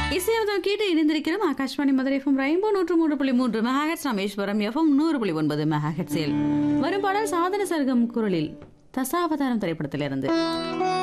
இசையவதம் கேட்டு இணைந்திருக்கிறோம் Akashvani Madurai FM rainbow 103.3 megahertz, Rameswaram FM 100.9 மெகாஹெட்ஸில் வரும் பாடல் சாதன சர்க்கம் குரலில் தசாவதாரம் திரைப்படத்திலிருந்து.